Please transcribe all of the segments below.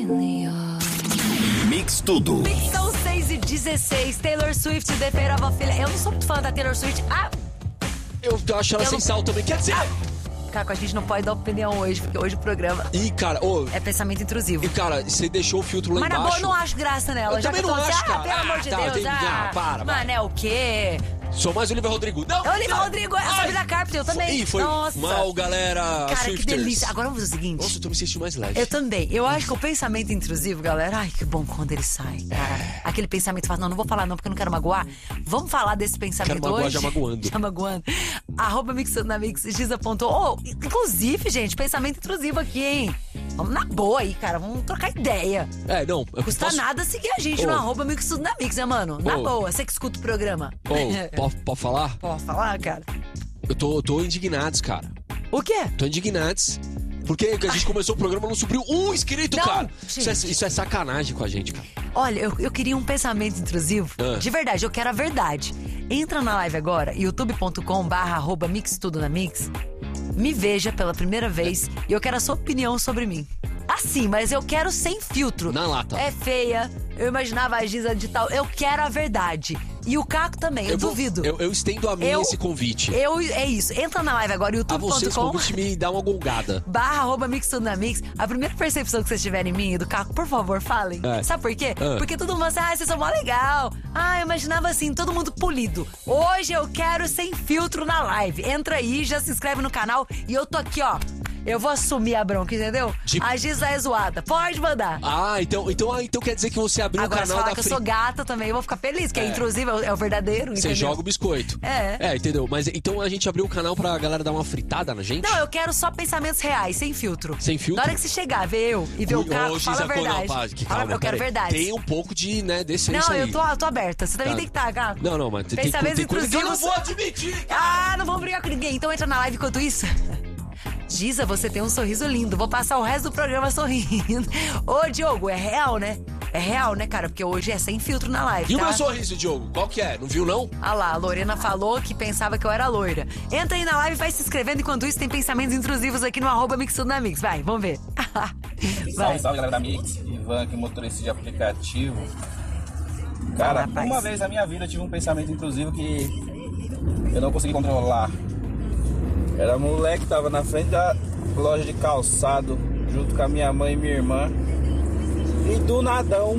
Mix Tudo. São 6h16, Taylor Swift, The Fate of a Filha. Eu não sou muito fã da Taylor Swift. Eu acho ela sem sal também. Quer dizer... Caco, a gente não pode dar opinião hoje, porque hoje o programa é pensamento intrusivo. E, cara, você deixou o filtro lá embaixo. Mas na boa, eu não acho graça nela. Eu também não acho, cara. Pelo amor de Deus. Para. Mano, é o quê? Sou mais Olivia Rodrigo. Não! Olivia Rodrigo, a Sabrina Carpenter, eu também. Foi mal, galera. Cara, Swifters. Que delícia. Agora vamos fazer o seguinte. Nossa, eu tô me sentindo mais leve. Eu também. Eu acho que o pensamento intrusivo, galera, ai, que bom quando ele sai, cara. Aquele pensamento fala, não vou falar não, porque eu não quero magoar. Vamos falar desse pensamento quero magoar, hoje? Já magoando. @mixtudonamix, Giza apontou. Inclusive, gente, pensamento intrusivo aqui, hein? Vamos na boa aí, cara. Vamos trocar ideia. Não. Custa nada seguir a gente no @mixtudonamix, né, mano? Na boa, você que escuta o programa. Pode falar? Pode falar, cara. Eu tô indignados, cara. O quê? Tô indignados. Porque a gente começou o programa e não subiu um inscrito, não, cara. Isso é sacanagem com a gente, cara. Olha, eu queria um pensamento intrusivo. De verdade, eu quero a verdade. Entra na live agora, youtube.com/mixtudonamix. Me veja pela primeira vez e eu quero a sua opinião sobre mim. Assim, mas eu quero sem filtro. Na lata. É feia, eu imaginava a Giza de tal. Eu quero a verdade. E o Caco também, eu duvido. Eu estendo a mim esse convite. É isso. Entra na live agora, youtube.com. me dá uma golgada. /mixtudonamix. A primeira percepção que vocês tiverem em mim e do Caco, por favor, falem. Sabe por quê? Porque todo mundo fala assim, vocês são mó legal. Eu imaginava assim, todo mundo polido. Hoje eu quero sem filtro na live. Entra aí, já se inscreve no canal e eu tô aqui, ó. Eu vou assumir a bronca, entendeu? A Giza é zoada. Pode mandar. Então quer dizer que você abriu agora, o canal se falar da que eu sou gata também, eu vou ficar feliz, que é intrusivo, é o verdadeiro, entendeu? Você joga o biscoito. Entendeu? Mas então a gente abriu o canal pra galera dar uma fritada na gente? Não, eu quero só pensamentos reais, sem filtro. Sem filtro? Na hora que você chegar, ver eu e ver o Caco, fala a verdade. Calma, eu quero verdade. Tem um pouco de, decência aí. Não, eu tô aberta. Você também tem que estar, Caco. Não, mas tem coisa que eu não vou admitir, cara. Não vou brigar com ninguém. Então entra na live enquanto isso. Giza, você tem um sorriso lindo. Vou passar o resto do programa sorrindo. Ô, Diogo, é real, né? É real, né, cara? Porque hoje é sem filtro na live, E o meu sorriso, Diogo? Qual que é? Não viu, não? Lá, a Lorena falou que pensava que eu era loira. Entra aí na live e vai se inscrevendo. Enquanto isso, tem pensamentos intrusivos aqui no @mixtudonamix. Vai, vamos ver. Salve, galera da Mix. Ivan, que motorista de aplicativo. Cara, uma vez na minha vida eu tive um pensamento intrusivo que eu não consegui controlar. Era moleque, tava na frente da loja de calçado, junto com a minha mãe e minha irmã. E do nadão,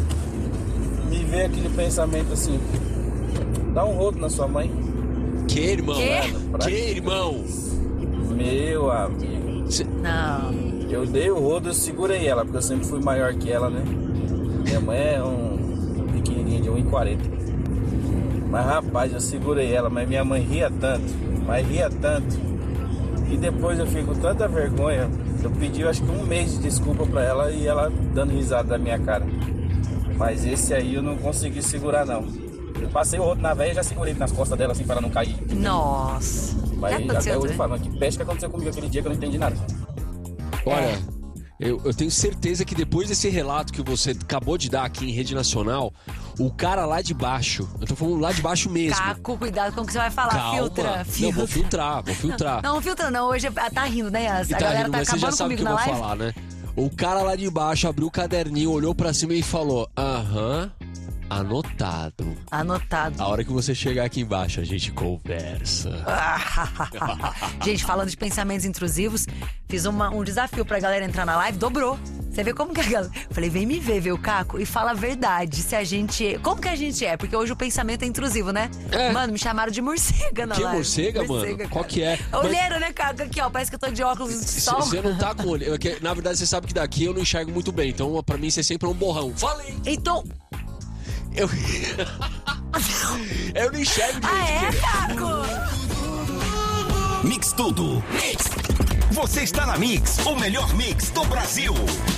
me veio aquele pensamento assim: dá um rodo na sua mãe. Que irmão? Que irmão? Meu amigo. Não. Eu dei o rodo, eu segurei ela, porque eu sempre fui maior que ela, né? Minha mãe é um pequenininho de 1,40. Mas rapaz, eu segurei ela, mas minha mãe ria tanto. E depois eu fiquei com tanta vergonha. Eu pedi, acho que 1 mês de desculpa pra ela e ela dando risada da minha cara. Mas esse aí eu não consegui segurar, não. Eu passei o rodo na véia e já segurei nas costas dela assim pra ela não cair. Nossa. Mas até hoje eu falo, que peste que aconteceu comigo aquele dia que eu não entendi nada. Olha, eu tenho certeza que depois desse relato que você acabou de dar aqui em rede nacional, o cara lá de baixo, eu tô falando lá de baixo mesmo. Caco, cuidado com o que você vai falar. Calma. Filtra. Não, vou filtrar. Não, filtra não. Hoje tá rindo, né? A galera tá acabando acabando comigo na live. Você já sabe o que eu vou falar, né? O cara lá de baixo abriu o caderninho, olhou pra cima e falou: anotado. A hora que você chegar aqui embaixo, a gente conversa. Gente, falando de pensamentos intrusivos, fiz um desafio pra galera entrar na live, dobrou. Você vê como que a galera... Falei, vem me ver o Caco, e fala a verdade. Se a gente... Como que a gente é? Porque hoje o pensamento é intrusivo, né? Mano, me chamaram de morcega na live. Que morcega, mano? Cara. Qual que é? Olheiro, né, Caco? Aqui, ó, parece que eu tô de óculos de sol. Você não tá com olho. Na verdade, você sabe que daqui eu não enxergo muito bem. Então, pra mim, você sempre é um borrão. Falei! Então... Eu não enxergo direito. Caco? Mix Tudo. Você está na Mix, o melhor mix do Brasil.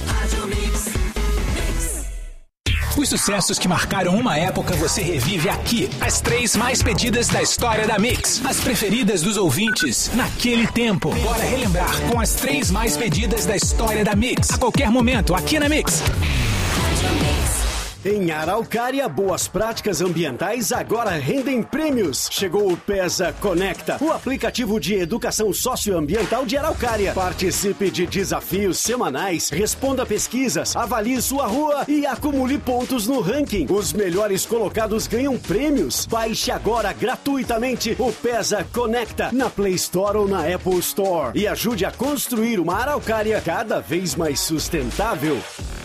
Os sucessos que marcaram uma época você revive aqui. As 3 mais pedidas da história da Mix. As preferidas dos ouvintes naquele tempo. Bora relembrar com as 3 mais pedidas da história da Mix. A qualquer momento, aqui na Mix. Em Araucária, boas práticas ambientais agora rendem prêmios. Chegou o PESA Conecta, o aplicativo de educação socioambiental de Araucária. Participe de desafios semanais, responda pesquisas, avalie sua rua e acumule pontos no ranking. Os melhores colocados ganham prêmios. Baixe agora gratuitamente o PESA Conecta na Play Store ou na Apple Store e ajude a construir uma Araucária cada vez mais sustentável.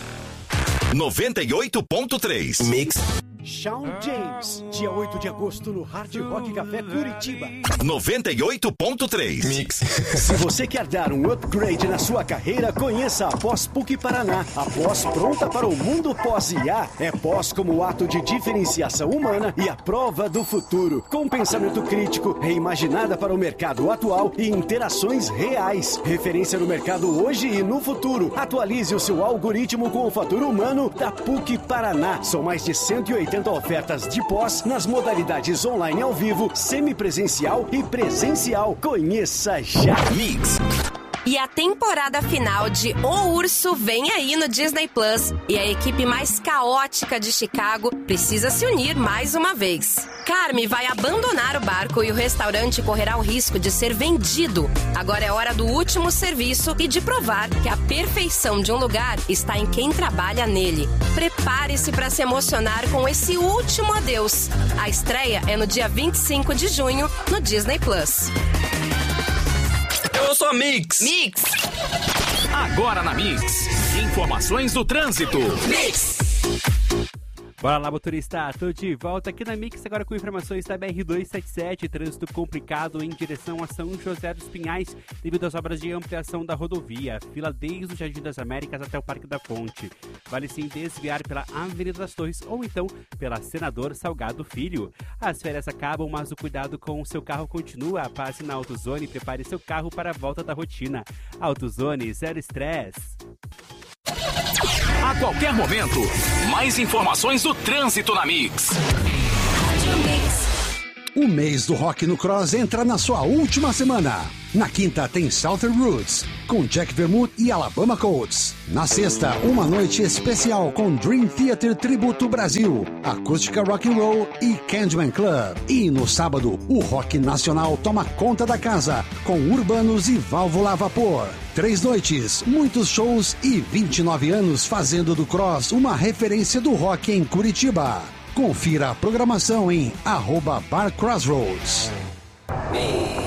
98.3 Mix. Shawn James, dia 8 de agosto no Hard Rock Café Curitiba. 98.3 Mix. Se você quer dar um upgrade na sua carreira, conheça a Pós PUC Paraná. A pós pronta para o mundo pós-IA. É pós como ato de diferenciação humana e a prova do futuro. Com pensamento crítico, reimaginada para o mercado atual e interações reais. Referência no mercado hoje e no futuro. Atualize o seu algoritmo com o fator humano da PUC Paraná. São mais de 180 ofertas de pós nas modalidades online ao vivo, semipresencial e presencial. Conheça já. Mix. E a temporada final de O Urso vem aí no Disney Plus. E a equipe mais caótica de Chicago precisa se unir mais uma vez. Carme vai abandonar o barco e o restaurante correrá o risco de ser vendido. Agora é hora do último serviço e de provar que a perfeição de um lugar está em quem trabalha nele. Prepare-se para se emocionar com esse último adeus. A estreia é no dia 25 de junho no Disney Plus. Eu sou a Mix. Mix. Agora na Mix, informações do trânsito. Mix. Bora lá, motorista, tô de volta aqui na Mix agora com informações da BR-277, trânsito complicado em direção a São José dos Pinhais devido às obras de ampliação da rodovia, fila desde o Jardim das Américas até o Parque da Ponte. Vale sim desviar pela Avenida das Torres ou então pela Senador Salgado Filho. As férias acabam, mas o cuidado com o seu carro continua. Passe na AutoZone e prepare seu carro para a volta da rotina. AutoZone, zero estresse. A qualquer momento, mais informações do trânsito na Mix. O mês do Rock no Cross entra na sua última semana. Na quinta tem Southern Roots, com Jack Vermouth e Alabama Colts. Na sexta, uma noite especial com Dream Theater Tributo Brasil, Acústica Rock and Roll e Candyman Club. E no sábado, o rock nacional toma conta da casa, com Urbanos e Válvula a Vapor. 3 noites, muitos shows e 29 anos fazendo do Cross uma referência do rock em Curitiba. Confira a programação em @BarCrossroads.